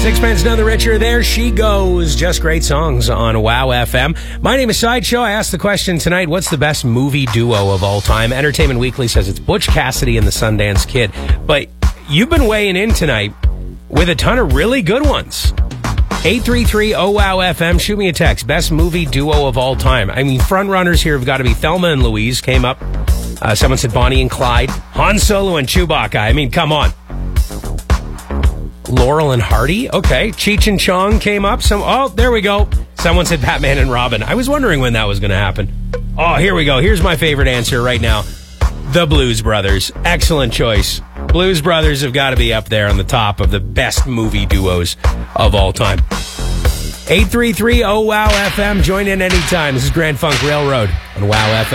Sixpence None the Richer, there she goes. Just great songs on Wow FM. My name is Sideshow. I asked the question tonight, what's the best movie duo of all time? Entertainment Weekly says it's Butch Cassidy and the Sundance Kid. But you've been weighing in tonight with a ton of really good ones. 833-OWOW-FM. Shoot me a text. Best movie duo of all time. I mean, front runners here have got to be Thelma and Louise came up. Someone said Bonnie and Clyde. Han Solo and Chewbacca. I mean, come on. Laurel and Hardy. Okay. Cheech and Chong came up. There we go. Someone said Batman and Robin. I was wondering when that was going to happen. Oh, here we go. Here's my favorite answer right now. The Blues Brothers. Excellent choice. Blues Brothers have got to be up there on the top of the best movie duos of all time. 833-OWOW-FM. Join in anytime. This is Grand Funk Railroad on Wow FM.